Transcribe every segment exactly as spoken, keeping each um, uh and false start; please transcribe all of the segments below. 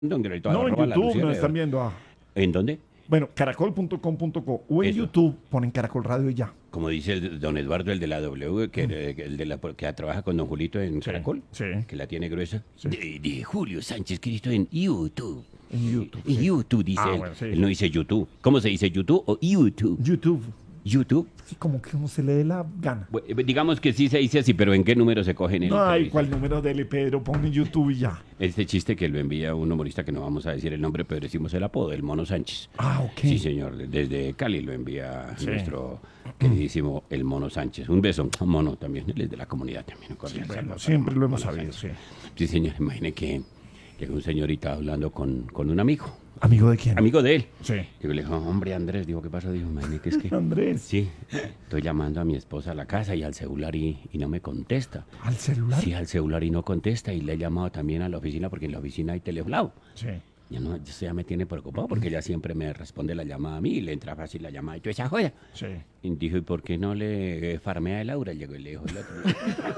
Don No, en YouTube nos están viendo. Ah. ¿En dónde? Bueno, caracol punto com punto co o en Eso. YouTube ponen Caracol Radio y ya. Como dice el don Eduardo, el de la W, que, mm. el de la, que trabaja con don Julito en Sí, Caracol, sí. que la tiene gruesa. Sí. De, de Julio Sánchez Cristo en YouTube. En YouTube. En sí. YouTube dice Ah, él. bueno, sí. Él no dice YouTube. ¿Cómo se dice YouTube o YouTube? YouTube. YouTube. Sí, como que uno se le dé la gana. Bueno, digamos que sí se dice así, pero ¿en qué número se cogen el? No hay cuál número dele, Pedro, pone en YouTube y ya. Este chiste que lo envía un humorista que no vamos a decir el nombre, pero decimos el apodo, el Mono Sánchez. Ah, ok. Sí, señor. Desde Cali lo envía Sí. nuestro queridísimo el Mono Sánchez. Un beso, Mono también, él es de la comunidad también. Sí, Cordial bueno, saludo siempre para lo hemos Mono sabido, Sánchez. sí. Sí, señor. Imagine que llegó un señorita hablando con, con un amigo. ¿Amigo de quién? Amigo de él. Sí. Y yo le dijo, hombre, Andrés, digo, ¿qué pasó? Dijo, imagine que es que... Andrés. Sí, estoy llamando a mi esposa a la casa y al celular y, y no me contesta. ¿Al celular? Sí, al celular y no contesta. Y le he llamado también a la oficina porque en la oficina hay teléfono. Sí. Ya no, eso ya me tiene preocupado porque ella siempre me responde la llamada a mí y le entra fácil la llamada y toda esa joya. Sí. Y dijo, ¿y por qué no le farmea el Laura? Llegó y le dijo el otro.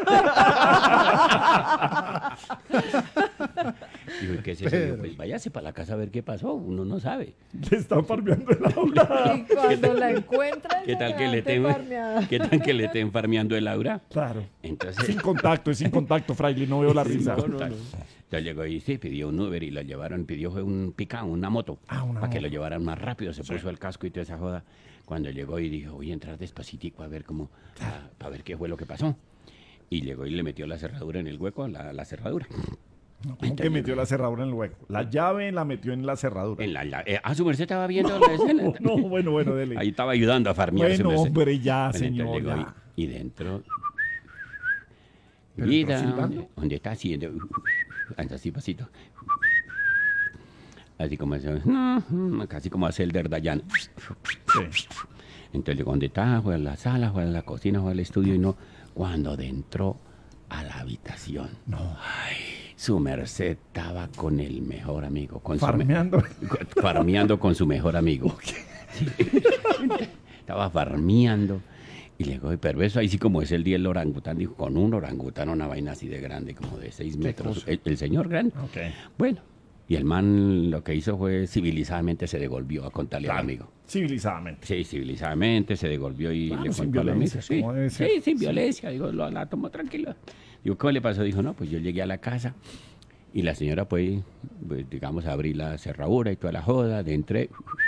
Dijo, ¿y qué es eso? Dijo, pues váyase para la casa a ver qué pasó, uno no sabe. Le están farmeando el aula. Y cuando la encuentran, ¿Qué tal que le estén estén, ¿qué tal que le estén farmeando el Laura? Claro. Entonces, Sin contacto, es sin contacto, Fraile, no veo la risa. No, no, no. Ya llegó y sí, pidió un Uber y lo llevaron, pidió fue un picán, una moto, Ah, una para que moto. lo llevaran más rápido, se puso el casco y toda esa joda. Cuando llegó y dijo, voy a entrar despacitico a ver cómo, a- para ver qué fue lo que pasó. Y llegó y le metió la cerradura en el hueco, la, la cerradura. ¿Cómo que metió la cerradura en el hueco? La llave la metió en la cerradura. En la, la- eh, ah, su merced estaba viendo la escena. No, no, bueno, bueno, dele. Ahí estaba ayudando a farmear su Bueno, merced. hombre, ya, Bueno, entonces señor, llegó ya. Y, y dentro... Pero Vida, está silbando. ¿dónde, dónde está haciendo? Anda así pasito. Así como hace, casi como hace el de Dayan. Sí. Entonces llegó donde está, fue a la sala, fue a la cocina, fue al estudio y no. Cuando entró a la habitación, No. ay, su merced estaba con el mejor amigo. Con su me- Farmeando. farmeando con su mejor amigo. Sí. Estaba farmeando. Y le dijo, perverso, ahí sí como es el día el orangután, dijo, con un orangután, una vaina así de grande, como de seis metros. cosa? El, el señor grande. Ok. Bueno, y el man lo que hizo fue civilizadamente se devolvió a contarle Claro. al amigo. Civilizadamente. Sí, civilizadamente se devolvió y Claro, le sin contó al amigo. violencia, Sí, como debe ser. sí, sin Sí. violencia. Digo, lo, la tomó tranquilo. Digo, ¿cómo le pasó? Dijo, no, pues yo llegué a la casa y la señora pues, pues, digamos, abrí la cerradura y toda la joda, de entré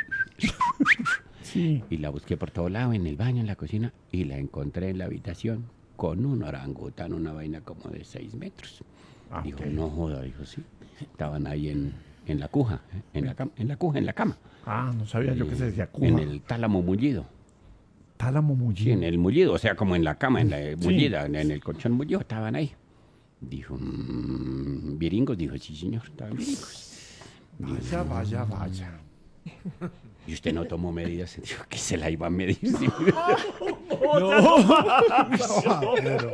Sí. y la busqué por todo lado, en el baño, en la cocina, y la encontré en la habitación con un orangután, una vaina como de seis metros. Ah, Dijo, ok. no joda, dijo, sí. Estaban ahí en, en la cuja, ¿eh? en la cama, en la cuja, en la cama. Ah, no sabía yo que se decía Cuba. En el tálamo mullido. Tálamo Sí, mullido. en el mullido, o sea, como en la cama, en la Sí. mullida, en, en el colchón mullido, estaban ahí. Dijo, mmm, viringos, dijo, sí, señor, estaban viringos. Vaya, vaya, vaya. Y usted no tomó medidas, dijo que se la iba a medir. Sí. No.